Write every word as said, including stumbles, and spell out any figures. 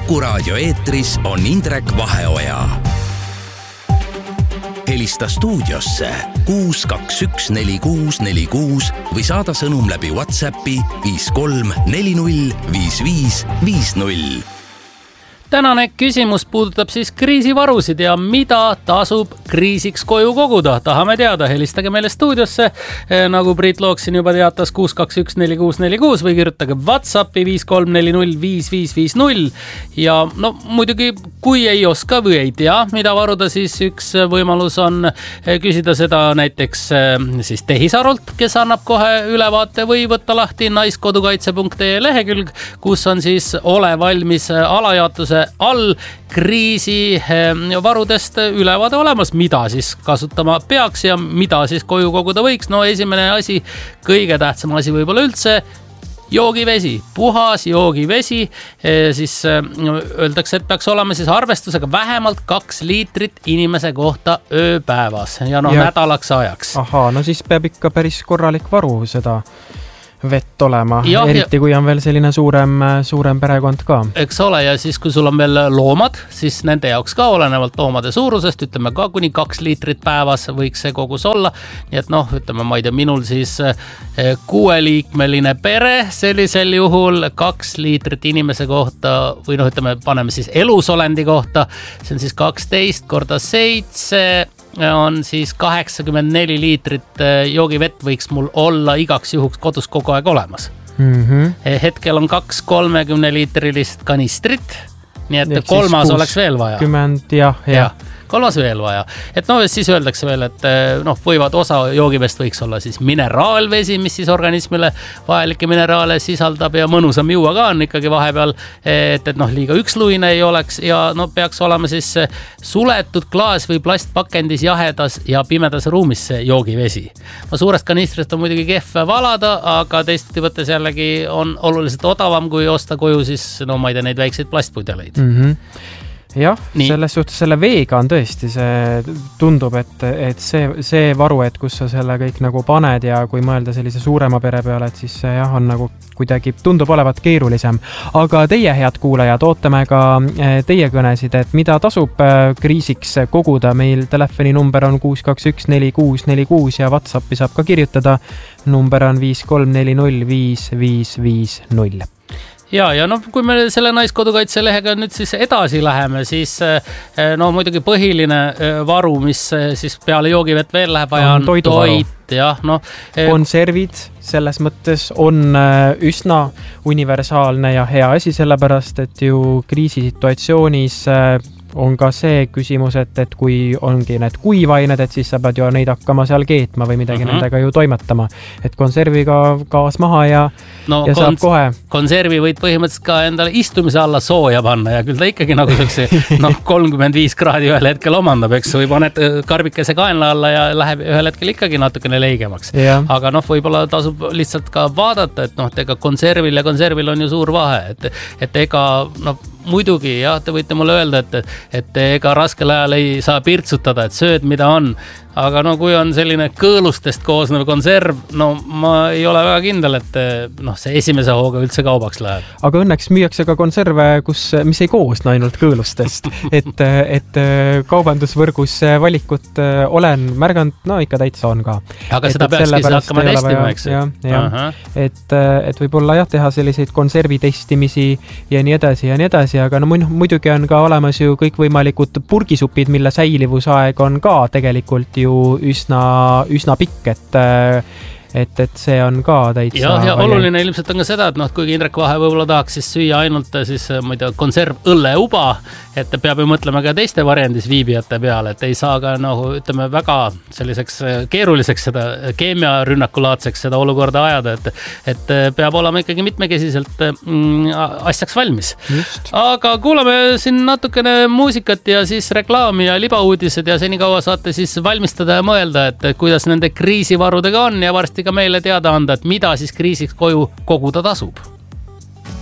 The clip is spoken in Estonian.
Kuku raadio eetris on Indrek Vaheoja. Helista stuudiosse kuus kaks üks neli kuus neli kuus või saada sõnum läbi WhatsAppi viis kolm neli null viis viis viis null. Tänane küsimus puudutab siis kriisivarusid ja mida tasub kriisiks koju koguda. Tahame teada, helistage meile stuudiosse, nagu Priit Look siin juba teatas kuus kaks üks neli kuus neli kuus või kirjutage WhatsAppi viis kolm neli null viis viis viis null. Ja no muidugi, kui ei oska või ei tea, mida varuda, siis üks võimalus on küsida seda näiteks siis tehisarult, kes annab kohe ülevaate või võtta lahti naiskodukaitse punkt ee lehekülg, kus on siis ole valmis alajaotuse all kriisi varudest ülevaade olemas, mida siis kasutama peaks ja mida siis koju koguda võiks. No esimene asi, kõige tähtsam asi võib-olla üldse, joogivesi, puhas joogivesi, siis öeldakse, et peaks olema siis arvestusega vähemalt kaks liitrit inimese kohta ööpäevas ja noh, ja nädalaks ajaks. Ahaa, no siis peab ikka päris korralik varu seda vett olema, ja, eriti ja, kui on veel selline suurem, suurem perekond ka. Eks ole, ja siis kui sul on veel loomad, siis nende jaoks ka olenevalt loomade suurusest, ütleme ka kuni kaks liitrit päevas võiks see kogus olla. Nii et noh, ütleme, ma ei tea, minul siis kuueliikmeline pere, sellisel juhul kaks liitrit inimese kohta või noh, ütleme, paneme siis elusolendi kohta, see on siis kaksteist korda seitse on siis kaheksakümmend neli liitrit joogivett võiks mul olla igaks juhuks kodus kogu aeg olemas. Mm-hmm. Hetkel on kaks kolmekümne liitrilist kanistrit, nii et Ehk kolmas oleks veel vaja. kümmend, jah, jah. Ja. Kolmas veel vaja. Et no siis öeldakse veel, et noh, võivad osa joogivest võiks olla siis mineraalvesi, mis siis organismile vajalikke mineraale sisaldab ja mõnusam juua ka on ikkagi vahepeal, et, et noh, liiga üksluine ei oleks ja no peaks olema siis suletud klaas või plastpakendis jahedas ja pimedas ruumis see joogivesi. No suurest kanistrist on muidugi kehv valada, aga teistpidi võttes jällegi on oluliselt odavam, kui osta koju siis, no ma ei tea, neid väikseid plastpudeleid. Mm-hmm. Jah, Nii. selles suhtes selle veega on tõesti, see tundub, et, et see, see varu, et kus sa selle kõik nagu paned ja kui mõelda sellise suurema pere peale, et siis see jah, on nagu kuidagi tundub olevat keerulisem. Aga teie, head kuulajad, ootame ka teie kõnesid, et mida tasub kriisiks koguda. Meil telefoninumber on kuus kaks üks neli kuus neli kuus ja WhatsAppi saab ka kirjutada. Number on viis kolm neli null viis viis viis null. Ja, ja no kui me selle naiskodukaitse lehega nüüd siis edasi läheme, siis no muidugi põhiline varu, mis siis peale joogivett veel läheb vaja on, on toit, jah, no. Konservid selles mõttes on üsna universaalne ja hea asi, sellepärast, et ju kriisisituatsioonis on ka see küsimus, et, et kui ongi need kuivained, et siis sa pead ju neid hakkama seal keetma või midagi mm-hmm. nendega ju toimetama. Et konserviga gaas maha ja, no, ja saab kons- kohe. Konservi võid põhimõtteliselt ka endale istumise alla sooja panna ja küll ta ikkagi nagu see noh, kolmkümmend viis kraadi ühel hetkel omandab, eks või paned karbikese kaenla alla ja läheb ühel hetkel ikkagi natukene leigemaks. Yeah. Aga noh, võib-olla tasub lihtsalt ka vaadata, et noh, ega konservil ja konservil on ju suur vahe, et, et ega noh, muidugi, jah, te võite mulle öelda, et, et ega raskel ajal ei saa pirtsutada, et sööd mida on, aga no kui on selline kõõlustest koosnev konserv, no ma ei ole väga kindel, et noh, see esimese hooga üldse kaubaks läheb. Aga õnneks müüakse ka konserve, kus, mis ei koosne ainult kõõlustest, et, et kaubandusvõrgus valikut olen märganud, no ikka täitsa on ka. Aga et, seda peakski siis hakkama testima, eks? Ja, ja. Et, et võib-olla jah, teha selliseid konservi testimisi ja nii edasi ja nii edasi, aga no muidugi on ka olemas ju kõikvõimalikud purgisupid, mille säilivusaeg on ka tegelikult ju üsna, üsna pikk, et et, et see on ka täitsa... Ja, ja oluline ilmselt on ka seda, et noh, kuigi Indrek Vahe võib-olla tahaks siis süüa ainult siis, ma ei tea, konserv õlleuba, et peab ju mõtlema ka teiste variandis viibijate peale, et ei saa ka noh, ütleme väga selliseks keeruliseks seda keemiarünnakulaatseks seda olukorda ajada, et, et peab olema ikkagi mitmekesiselt mm, asjaks valmis. Just. Aga kuulame siin natukene muusikat ja siis reklaami ja libauudised ja senikaua saate siis valmistada ja mõelda, et kuidas nende kriisivarudega on ja varsti ka meile teada anda, et mida siis kriisiks koju koguda tasub.